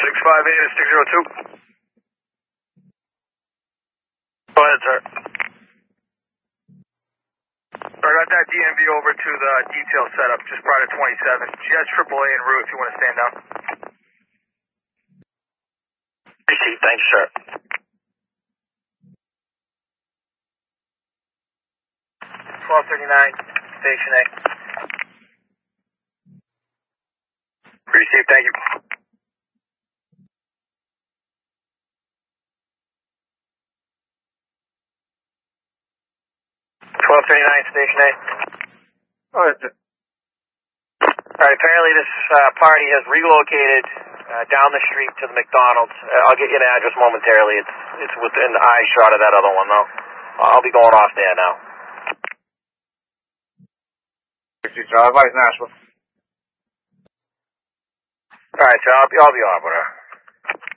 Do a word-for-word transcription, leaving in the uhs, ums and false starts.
six five eight is six zero two. Go ahead, sir. I got that D M V over to the detail setup just prior to twenty-seven. Jets triple A en route if you want to stand down. Receipt, thank you, sir. twelve thirty-nine, Station A. Receipt, thank you. twelve thirty-nine, Station A. Oh, it's it. Alright, apparently this uh, party has relocated uh, down the street to the McDonald's. Uh, I'll get you an address momentarily. It's it's within the eye shot of that other one, though. I'll be going off there now. sixty Drive by Nashville. Alright, so I'll be, I'll be on with her.